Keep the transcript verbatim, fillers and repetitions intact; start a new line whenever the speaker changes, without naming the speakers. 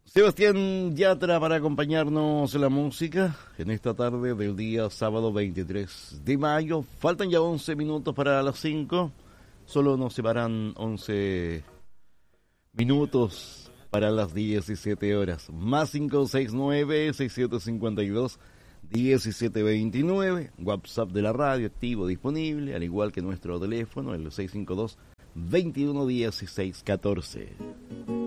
Sebastián Yatra para acompañarnos en la música en esta tarde del día sábado veintitrés de mayo. Faltan ya once minutos para las cinco. Solo nos separan once minutos para las diecisiete horas. Más cinco seis nueve, seis siete cinco dos, uno siete dos nueve. WhatsApp de la radio activo disponible, al igual que nuestro teléfono, el seis cinco dos, veintiuno dieciséis catorce.